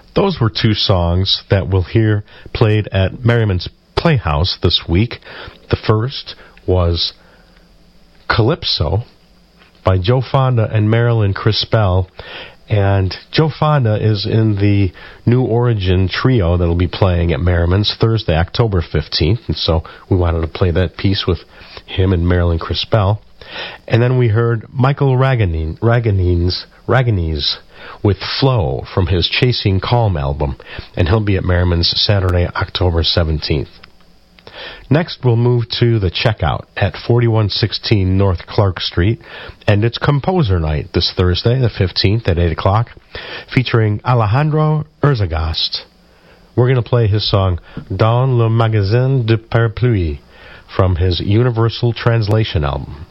Those were two songs that we'll hear played at Merriman's Playhouse this week. The first was Calypso by Joe Fonda and Marilyn Crispell. And Joe Fonda is in the New Origin trio that'll be playing at Merriman's Thursday, October 15th. And so we wanted to play that piece with him and Marilyn Crispell. And then we heard Michael Raganese with Flow from his Chasing Calm album. And he'll be at Merriman's Saturday, October 17th. Next, we'll move to the Checkout at 4116 North Clark Street, and it's Composer Night this Thursday, the 15th at 8 o'clock, featuring Alejandro Erzagast. We're going to play his song Dans le Magasin de Parapluie from his Universal Translation album.